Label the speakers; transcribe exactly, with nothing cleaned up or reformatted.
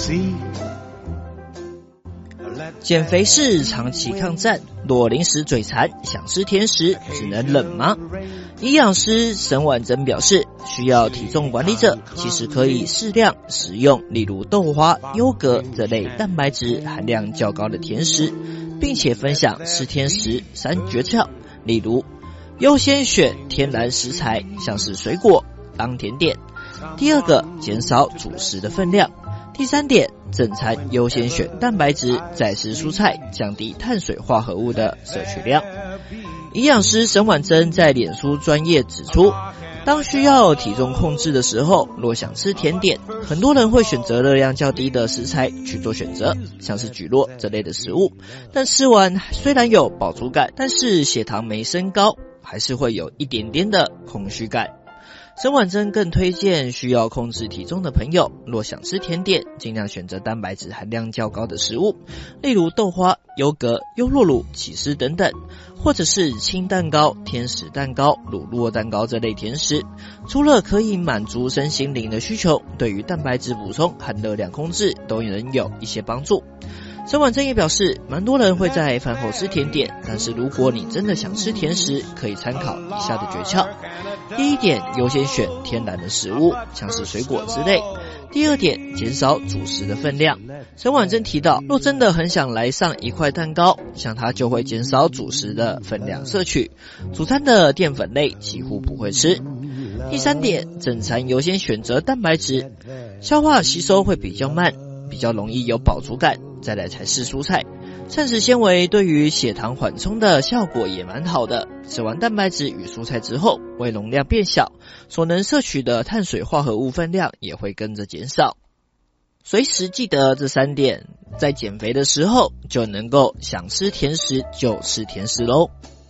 Speaker 1: 减肥是长期抗战，若临时嘴馋想吃甜食，只能忍吗？营养师沈婉珍表示，需要体重管理者其实可以适量食用，例如豆花、优格这类蛋白质含量较高的甜食，并且分享吃甜食三诀窍，例如优先选天然食材，像是水果当甜点；第二个，减少主食的分量；第三点，正餐优先选蛋白质，再吃蔬菜，降低碳水化合物的摄取量。营养师沈婉珍在脸书专页指出，当需要体重控制的时候，若想吃甜点，很多人会选择热量较低的食材去做选择，像是蒟蒻这类的食物，但吃完虽然有饱足感，但是血糖没升高，还是会有一点点的空虚感。沈婉珍更推荐需要控制体重的朋友，若想吃甜点，尽量选择蛋白质含量较高的食物，例如豆花、优格、优酪乳、起司等等，或者是轻蛋糕、天使蛋糕、乳酪蛋糕这类甜食。除了可以满足身心灵的需求，对于蛋白质补充和热量控制都能有一些帮助。沈婉珍也表示，蛮多人会在饭后吃甜点，但是如果你真的想吃甜食，可以参考以下的诀窍。第一点，优先选天然的食物，像是水果之类。第二点，减少主食的分量。沈婉珍提到，若真的很想来上一块蛋糕，像她就会减少主食的分量摄取，主餐的淀粉类几乎不会吃。第三点，正餐优先选择蛋白质，消化吸收会比较慢，比较容易有饱足感，再来才是蔬菜。膳食纤维对于血糖缓冲的效果也蛮好的，吃完蛋白质与蔬菜之后，胃容量变小，所能摄取的碳水化合物分量也会跟着减少。随时记得这三点，在减肥的时候就能够想吃甜食就吃甜食咯。